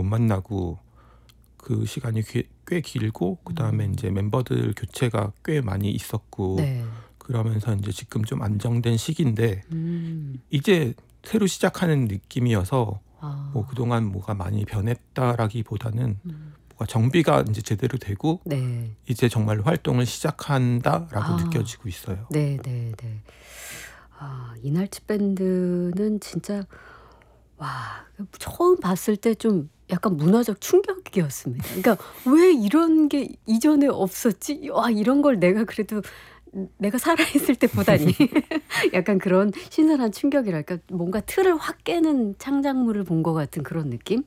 만나고 그 시간이 꽤 길고 그다음에 이제 멤버들 교체가 꽤 많이 있었고 네. 그러면서 이제 지금 좀 안정된 시기인데 이제 새로 시작하는 느낌이어서 뭐 그동안 뭐가 많이 변했다라기보다는 뭐가 정비가 이제 제대로 되고 네. 이제 정말 활동을 시작한다라고 느껴지고 있어요. 네. 이날치 밴드는 진짜 처음 봤을 때 좀 약간 문화적 충격이었습니다. 그러니까 왜 이런 게 이전에 없었지? 와, 이런 걸 내가 그래도 내가 살아있을 때 보다니. 약간 그런 신선한 충격이랄까. 뭔가 틀을 확 깨는 창작물을 본 것 같은 그런 느낌?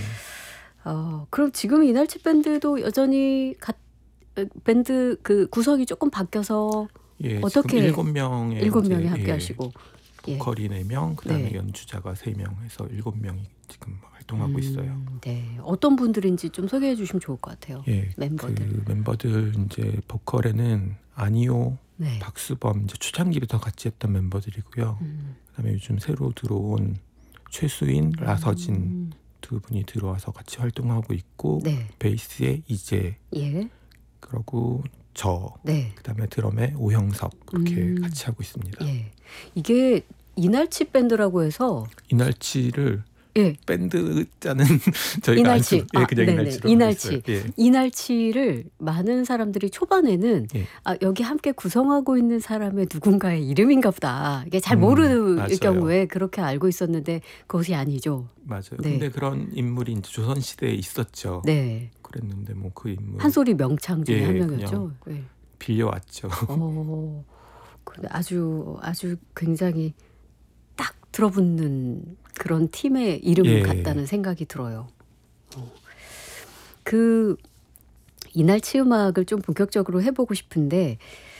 그럼 지금 이날치 밴드도 여전히 밴드 그 구성이 조금 바뀌어서 예, 어떻게 지금 7명의 7명이 함께 하시고. 보컬이 4명, 그다음에 네. 연주자가 3명 해서 7명이 지금 활동하고 있어요. 네. 어떤 분들인지 좀 소개해 주시면 좋을 것 같아요. 예, 멤버들. 그 멤버들 이제 보컬에는 아니오, 네. 박수범 이제 초창기부터 같이 했던 멤버들이고요. 그다음에 요즘 새로 들어온 최수인, 라서진 두 분이 들어와서 같이 활동하고 있고 네. 베이스에 이재, 예. 그리고 저, 네. 그다음에 드럼에 오형석 그렇게 같이 하고 있습니다. 예. 이게 이날치 밴드라고 해서 이날치를 예. 밴드 자는 저희가 이날치. 안 쓰고 그냥 네네. 이날치로 이날치. 하고 있어요. 예. 이날치를 많은 사람들이 초반에는 예. 여기 함께 구성하고 있는 사람의 누군가의 이름인가 보다. 이게 잘 모르는 맞아요. 경우에 그렇게 알고 있었는데 그것이 아니죠. 맞아요. 네. 근데 그런 인물이 이제 조선 시대에 있었죠. 네. 그랬는데 뭐 그 인물 판소리 명창 중에 예, 한 명이었죠. 예. 빌려왔죠. 근데 아주 굉장히 딱 들어붙는 그런 팀의 이름 예. 같다는 생각이 들어요. 그 이날치 음악을 좀 본격적으로 해보고 싶은데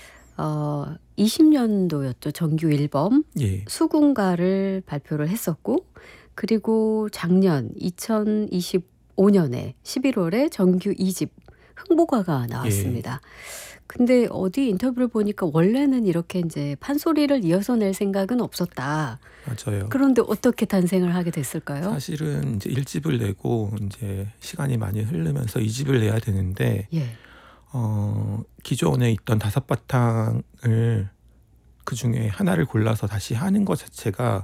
20년도였죠. 정규 앨범 예. 수군가를 발표를 했었고 그리고 작년 2025년에 11월에 정규 2집 흥보가가 나왔습니다. 근데 어디 인터뷰를 보니까 원래는 이렇게 이제 판소리를 이어서 낼 생각은 없었다. 맞아요. 그런데 어떻게 탄생을 하게 됐을까요? 사실은 이제 1집을 내고 이제 시간이 많이 흐르면서 2집을 내야 되는데 예. 기존에 있던 5바탕을 그 중에 하나를 골라서 다시 하는 것 자체가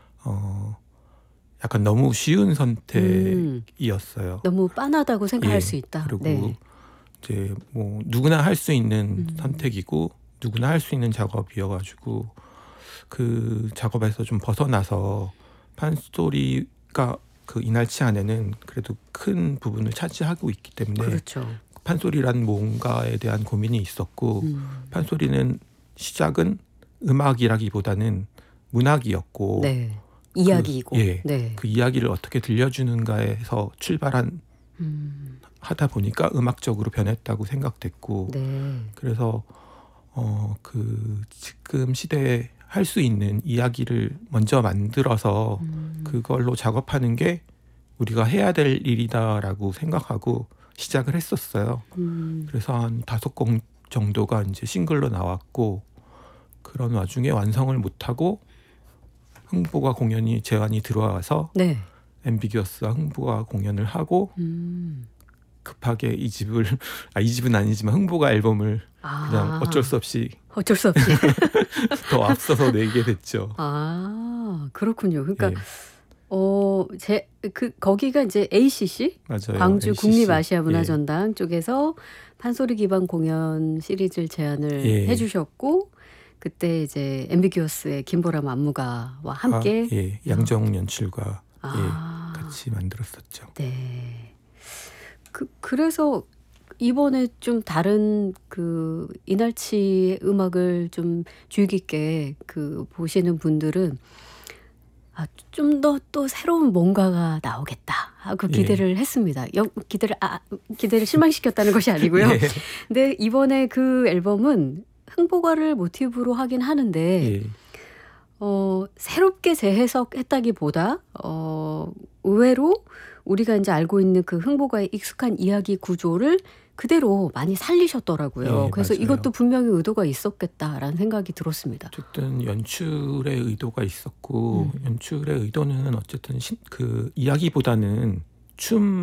약간 너무 쉬운 선택이었어요. 너무 빤하다고 생각할 예, 수 있다. 그리고 네. 이제 뭐 누구나 할 수 있는 선택이고 누구나 할 수 있는 작업이어가지고 그 작업에서 좀 벗어나서 판소리가 그 이날치 안에는 그래도 큰 부분을 차지하고 있기 때문에 그렇죠. 판소리란 뭔가에 대한 고민이 있었고 판소리는 시작은 음악이라기보다는 문학이었고 네. 이야기이고. 네. 그 이야기를 어떻게 들려주는가에서 출발한 하다 보니까 음악적으로 변했다고 생각됐고 네. 그래서 그 지금 시대에 할 수 있는 이야기를 먼저 만들어서 그걸로 작업하는 게 우리가 해야 될 일이다라고 생각하고 시작을 했었어요. 그래서 한 5곡 정도가 이제 싱글로 나왔고 그런 와중에 완성을 못하고 흥보가 공연이 제안이 들어와서 네. 앰비규어스와 흥보가 공연을 하고 급하게 이 집은 아니지만 흥보가 앨범을 그냥 어쩔 수 없이 더 앞서서 내게 됐죠. 그렇군요. 그러니까 예. 거기가 이제 ACC 맞아요. 광주 ACC. 국립아시아문화전당 쪽에서 판소리 기반 공연 시리즈를 제안을 해주셨고 그때 이제 앰비규어스의 김보람 안무가와 함께 양정 연출과 같이 만들었었죠. 네. 그래서 이번에 좀 다른 그 이날치의 음악을 좀 주의 깊게 보시는 분들은 좀 더 또 새로운 뭔가가 나오겠다 하고 기대를 했습니다. 기대를 실망시켰다는 것이 아니고요. 근데 이번에 그 앨범은 흥보가를 모티브로 하긴 하는데 새롭게 재해석했다기보다 의외로 우리가 이제 알고 있는 그 흥보가의 익숙한 이야기 구조를 그대로 많이 살리셨더라고요. 그래서 맞아요. 이것도 분명히 의도가 있었겠다라는 생각이 들었습니다. 어쨌든 연출의 의도가 있었고 연출의 의도는 어쨌든 그 이야기보다는 춤